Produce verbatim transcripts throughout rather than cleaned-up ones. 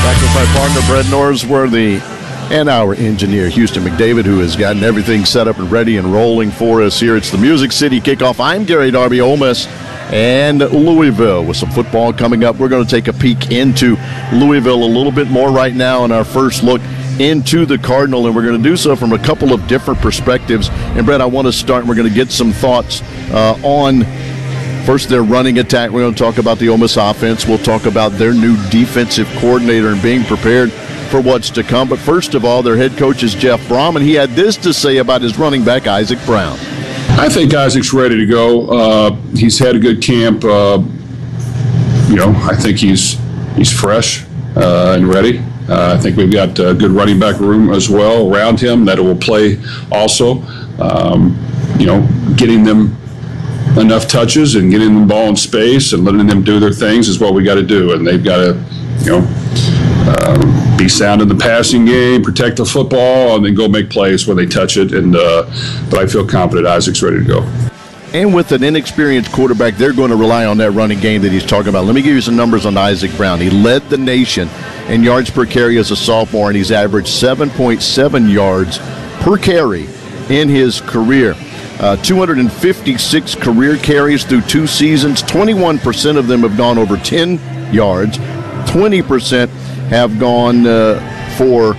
Back with my partner, Brett Norsworthy, and our engineer, Houston McDavid, who has gotten everything set up and ready and rolling for us here. It's the Music City Kickoff. I'm Gary Darby. Ole Miss and Louisville with some football coming up. We're going to take a peek into Louisville a little bit more right now in our first look into the Cardinal, and we're going to do so from a couple of different perspectives. And, Brett, I want to start, and we're going to get some thoughts uh, on first their running attack. We're going to talk about the Ole Miss offense. We'll talk about their new defensive coordinator and being prepared for what's to come. But first of all, their head coach is Jeff Brohm, and he had this to say about his running back, Isaac Brown. I think Isaac's ready to go. Uh, he's had a good camp. Uh, you know, I think he's he's fresh uh, and ready. Uh, I think we've got a good running back room as well around him that will play also. Um, you know, getting them enough touches and getting them the ball in space and letting them do their things is what we got to do. And they've got to, you know, um, be sound in the passing game, protect the football, and then go make plays when they touch it. And uh, but I feel confident Isaac's ready to go. And with an inexperienced quarterback, they're going to rely on that running game that he's talking about. Let me give you some numbers on Isaac Brown. He led the nation in yards per carry as a sophomore, and he's averaged seven point seven yards per carry in his career. Uh, two hundred fifty-six career carries through two seasons. twenty-one percent of them have gone over ten yards. twenty percent have gone uh, for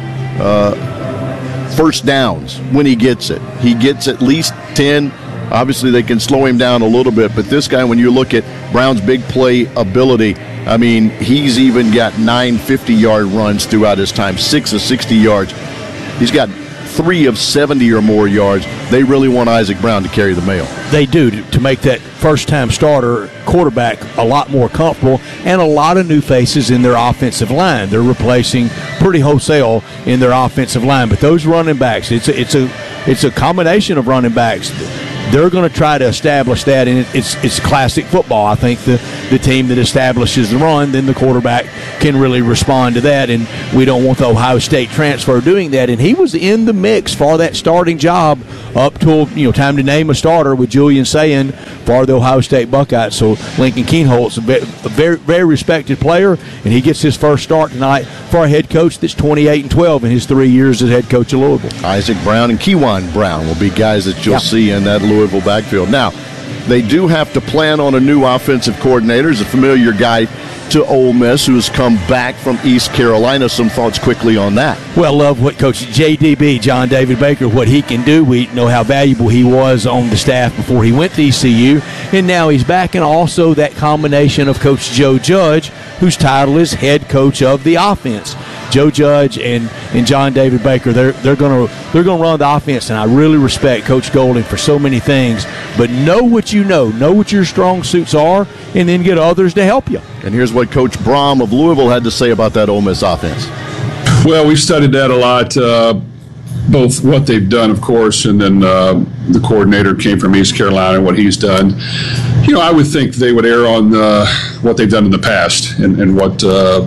uh, first downs when he gets it. He gets at least ten. Obviously, they can slow him down a little bit, but this guy, when you look at Brown's big play ability, I mean, he's even got nine fifty-yard runs throughout his time, six of sixty yards. He's got three of seventy or more yards. They really want Isaac Brown to carry the mail. They do, to, to make that first-time starter quarterback a lot more comfortable, and a lot of new faces in their offensive line. They're replacing pretty wholesale in their offensive line. But those running backs, it's a, it's a, it's a combination of running backs. They're going to try to establish that, and it's it's classic football. I think the, the team that establishes the run, then the quarterback can really respond to that, and we don't want the Ohio State transfer doing that. And he was in the mix for that starting job up till, you know, time to name a starter with Julian Sayin for the Ohio State Buckeyes. So Lincoln Kienholz, a very, very respected player, and he gets his first start tonight for a head coach that's twenty-eight and twelve in his three years as head coach of Louisville. Isaac Brown and Kewan Brown will be guys that you'll yep. see in that Louisville backfield. Now, they do have to plan on a new offensive coordinator. He's a familiar guy to Ole Miss who has come back from East Carolina. Some thoughts quickly on that. Well, love what Coach J D B, John David Baker, what he can do. We know how valuable he was on the staff before he went to E C U, and now he's back. And also that combination of Coach Joe Judge, whose title is head coach of the offense. Joe Judge and, and John David Baker, they're they're gonna they're gonna run the offense, and I really respect Coach Golding for so many things. But know what you know, know what your strong suits are, and then get others to help you. And here's what Coach Brohm of Louisville had to say about that Ole Miss offense. Well, we've studied that a lot, uh, both what they've done, of course, and then uh, the coordinator came from East Carolina and what he's done. You know, I would think they would err on uh, what they've done in the past and, and what uh,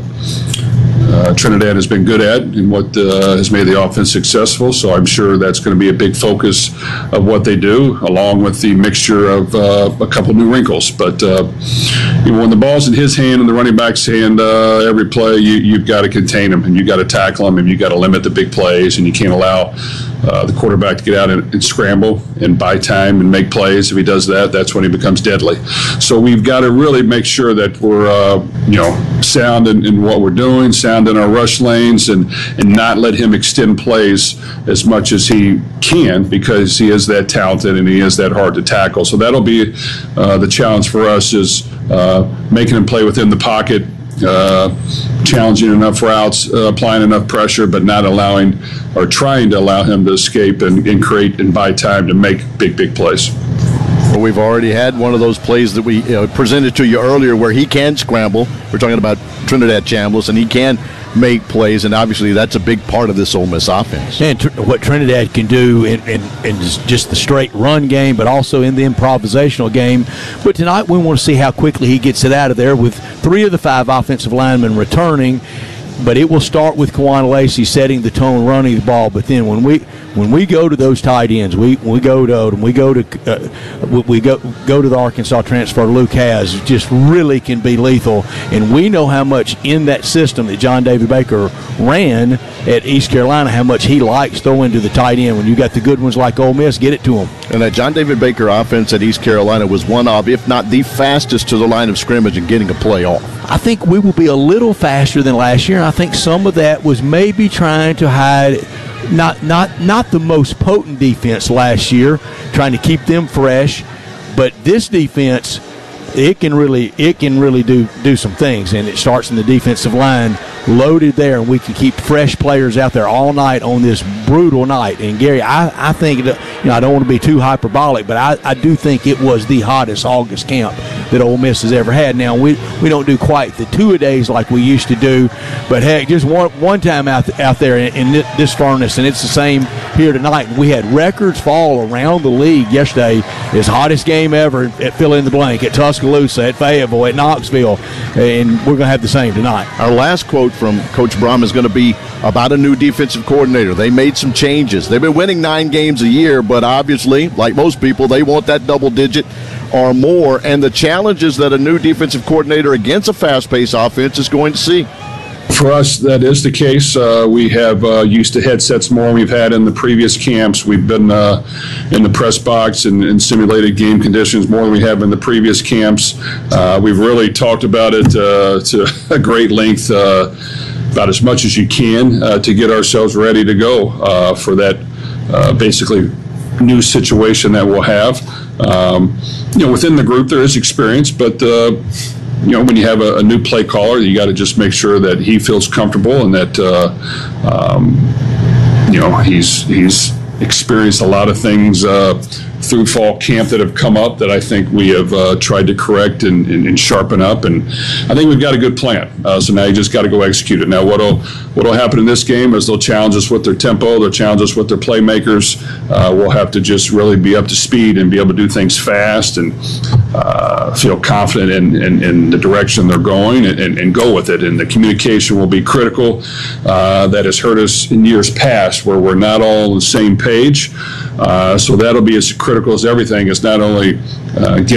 Uh, Trinidad has been good at and what uh, has made the offense successful. So I'm sure that's going to be a big focus of what they do, along with the mixture of uh, a couple new wrinkles. But uh, you know, when the ball's in his hand and the running back's hand, uh, every play you, you've got to contain him and you've got to tackle him and you've got to limit the big plays, and you can't allow uh, the quarterback to get out and, and scramble and buy time and make plays. If he does that, that's when he becomes deadly. So we've got to really make sure that we're uh, you know sound in, in what we're doing, sound in our rush lanes, and and not let him extend plays as much as he can, because he is that talented and he is that hard to tackle. So that'll be uh, the challenge for us, is uh, making him play within the pocket, uh, challenging enough routes, uh, applying enough pressure, but not allowing or trying to allow him to escape and, and create and buy time to make big, big plays. Well, we've already had one of those plays that we you know, presented to you earlier where he can scramble. We're talking about Trinidad Chambliss, and he can make plays, and obviously that's a big part of this Ole Miss offense. And tr- what Trinidad can do in, in, in just the straight run game, but also in the improvisational game. But tonight we want to see how quickly he gets it out of there with three of the five offensive linemen returning. but it will start with Kawan Lacey setting the tone, running the ball. But then when we when we go to those tight ends, we we go to Odom, we go to uh, we, we go go to the Arkansas transfer. Luke has just really can be lethal, and we know how much in that system that John David Baker ran at East Carolina, how much he likes throwing to the tight end. When you got the good ones like Ole Miss, get it to him. And that John David Baker offense at East Carolina was one of, if not the fastest to the line of scrimmage and getting a play off. I think we will be a little faster than last year. I think some of that was maybe trying to hide not not not the most potent defense last year, trying to keep them fresh, but this defense, it can really it can really do do some things, and it starts in the defensive line loaded there, and we can keep fresh players out there all night on this brutal night. And Gary, I, I think, you know, I don't want to be too hyperbolic, but I, I do think it was the hottest August camp that Ole Miss has ever had. Now, we we don't do quite the two-a-days like we used to do, but heck, just one one time out out there in, in this furnace, and it's the same here tonight. We had records fall around the league yesterday. It's hottest game ever at fill in the blank, at Tuscaloosa, at Fayetteville, at Knoxville, and we're going to have the same tonight. Our last quote from Coach Brom is going to be about a new defensive coordinator. They made some changes. They've been winning nine games a year, but obviously, like most people, they want that double digit or more, and the challenges that a new defensive coordinator against a fast-paced offense is going to see. For us, that is the case. Uh, we have uh, used to headsets more than we've had in the previous camps. We've been uh, in the press box and in simulated game conditions more than we have in the previous camps. Uh, we've really talked about it uh, to a great length, uh, about as much as you can uh, to get ourselves ready to go uh, for that uh, basically new situation that we'll have. Um, you know, within the group there is experience, but uh, you know, when you have a, a new play caller, you got to just make sure that he feels comfortable and that uh, um, you know he's he's experienced a lot of things uh, through fall camp that have come up that I think we have uh, tried to correct and, and, and sharpen up, and I think we've got a good plan. Uh, so now you just got to go execute it. Now what'll what'll happen in this game is they'll challenge us with their tempo, they'll challenge us with their playmakers. Uh, we'll have to just really be up to speed and be able to do things fast and uh, feel confident in, in, in the direction they're going and, and, and go with it. And the communication will be critical. Uh, that has hurt us in years past where we're not all on the same page. Uh, so that'll be as critical as everything. Is not only uh, getting